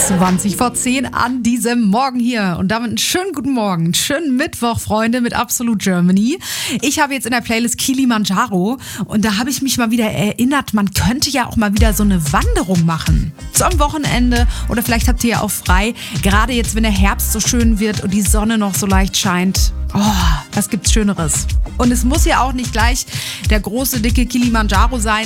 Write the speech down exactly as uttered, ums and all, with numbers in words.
zwanzig vor zehn an diesem Morgen hier. Und damit einen schönen guten Morgen, einen schönen Mittwoch, Freunde, mit Absolute Germany. Ich habe jetzt in der Playlist Kilimanjaro und da habe ich mich mal wieder erinnert, man könnte ja auch mal wieder so eine Wanderung machen. So am Wochenende oder vielleicht habt ihr ja auch frei. Gerade jetzt, wenn der Herbst so schön wird und die Sonne noch so leicht scheint. Oh, was gibt's Schöneres? Und es muss ja auch nicht gleich der große, dicke Kilimanjaro sein.